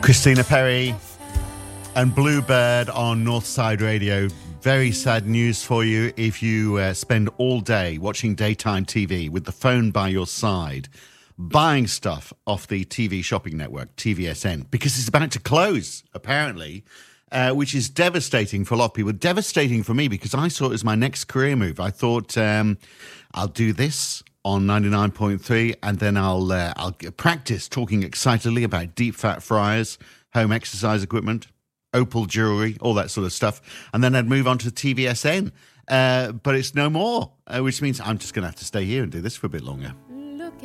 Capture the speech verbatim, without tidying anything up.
Christina Perri and Bluebird on Northside Radio. Very sad news for you if you uh, spend all day watching daytime T V with the phone by your side, buying stuff off the T V shopping network, T V S N, because it's about to close, apparently, uh, which is devastating for a lot of people. Devastating for me because I saw it as my next career move. I thought um, I'll do this on ninety-nine point three, and then I'll uh, I'll practice talking excitedly about deep fat fryers, home exercise equipment, opal jewellery, all that sort of stuff, and then I'd move on to T V S N. Uh, but it's no more, uh, which means I'm just going to have to stay here and do this for a bit longer.